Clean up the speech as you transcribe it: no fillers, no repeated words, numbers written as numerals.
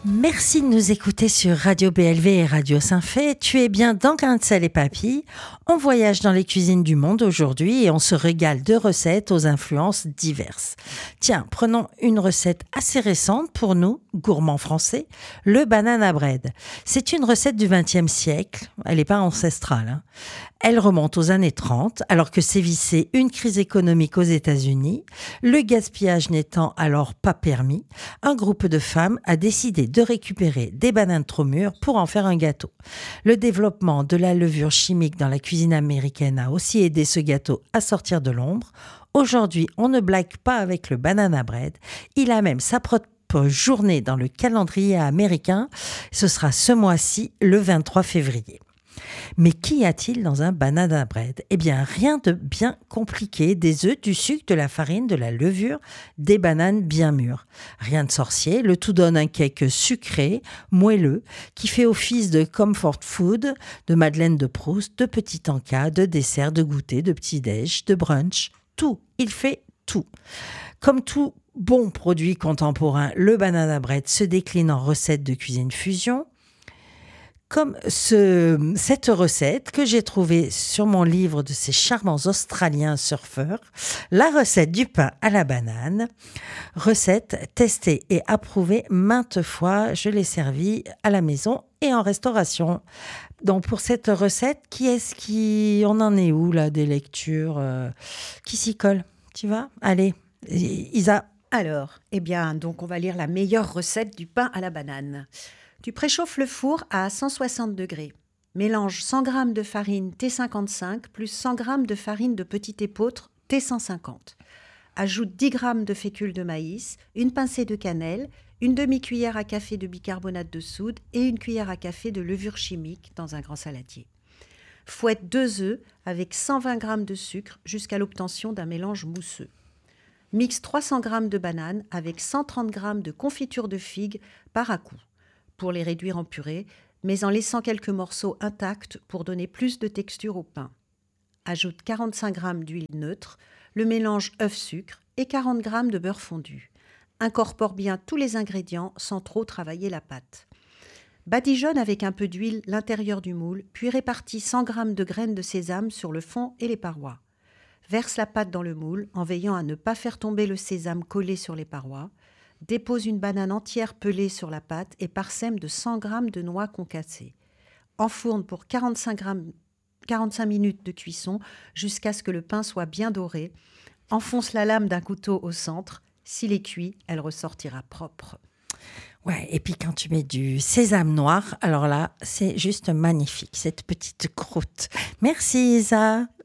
Merci de nous écouter sur Radio BLV et Radio Saint-Fé. Tu es bien dans Grains de sel et papilles. On voyage dans les cuisines du monde aujourd'hui et on se régale de recettes aux influences diverses. Tiens, prenons une recette assez récente pour nous, gourmands français, le banana bread. C'est une recette du XXe siècle. Elle n'est pas ancestrale, hein. Elle remonte aux années 30, alors que sévissait une crise économique aux États-Unis. Le gaspillage n'étant alors pas permis, un groupe de femmes a décidé de récupérer des bananes trop mûres pour en faire un gâteau. Le développement de la levure chimique dans la cuisine américaine a aussi aidé ce gâteau à sortir de l'ombre. Aujourd'hui, on ne blague pas avec le banana bread. Il a même sa propre journée dans le calendrier américain. Ce sera ce mois-ci, le 23 février. Mais qu'y a-t-il dans un banana bread ? Eh bien, rien de bien compliqué. Des œufs, du sucre, de la farine, de la levure, des bananes bien mûres. Rien de sorcier, le tout donne un cake sucré, moelleux, qui fait office de comfort food, de Madeleine de Proust, de petit encas, de dessert, de goûter, de petit-déj, de brunch. Tout, il fait tout. Comme tout bon produit contemporain, le banana bread se décline en recettes de cuisine fusion. Comme cette recette que j'ai trouvée sur mon livre de ces charmants Australiens surfeurs, la recette du pain à la banane, recette testée et approuvée maintes fois, je l'ai servie à la maison et en restauration. Donc pour cette recette, on en est où là des lectures qui s'y collent, tu vois ? Allez, Isa. Alors, donc on va lire la meilleure recette du pain à la banane. Tu préchauffes le four à 160 degrés. Mélange 100 g de farine T55 plus 100 g de farine de petit épeautre T150. Ajoute 10 g de fécule de maïs, une pincée de cannelle, une demi-cuillère à café de bicarbonate de soude et une cuillère à café de levure chimique dans un grand saladier. Fouette 2 œufs avec 120 g de sucre jusqu'à l'obtention d'un mélange mousseux. Mixe 300 g de bananes avec 130 g de confiture de figues par à-coups, pour les réduire en purée, mais en laissant quelques morceaux intacts pour donner plus de texture au pain. Ajoute 45 g d'huile neutre, le mélange œuf-sucre et 40 g de beurre fondu. Incorpore bien tous les ingrédients sans trop travailler la pâte. Badigeonne avec un peu d'huile l'intérieur du moule, puis répartis 100 g de graines de sésame sur le fond et les parois. Verse la pâte dans le moule en veillant à ne pas faire tomber le sésame collé sur les parois. Dépose une banane entière pelée sur la pâte et parsème de 100 g de noix concassées. Enfourne pour 45 minutes de cuisson jusqu'à ce que le pain soit bien doré. Enfonce la lame d'un couteau au centre. S'il est cuit, elle ressortira propre. Ouais, et puis quand tu mets du sésame noir, alors là, c'est juste magnifique, cette petite croûte. Merci Isa.